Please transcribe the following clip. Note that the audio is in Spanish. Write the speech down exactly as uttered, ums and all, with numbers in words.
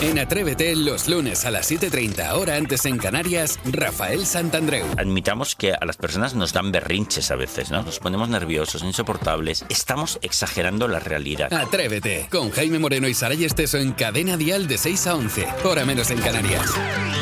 En Atrévete, los lunes a las siete y treinta, hora antes en Canarias, Rafael Santandreu. Admitamos que a las personas nos dan berrinches a veces, ¿no? Nos ponemos nerviosos, insoportables. Estamos exagerando la realidad. Atrévete, con Jaime Moreno y Saray Esteso en Cadena Dial de seis a once, hora menos en Canarias.